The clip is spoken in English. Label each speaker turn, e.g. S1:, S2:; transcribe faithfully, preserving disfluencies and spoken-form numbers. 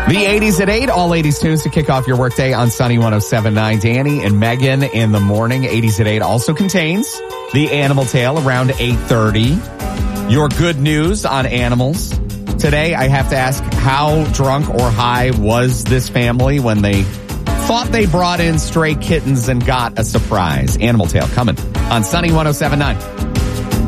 S1: The eighties at eight, all eighties tunes to kick off your workday on Sunny one oh seven point nine. Danny and Megan in the morning. eighties at eight also contains the Animal Tale around eight thirty. Your good news on animals. Today, I have to ask, how drunk or high was this family when they thought they brought in stray kittens and got a surprise? Animal Tale coming on Sunny one oh seven point nine.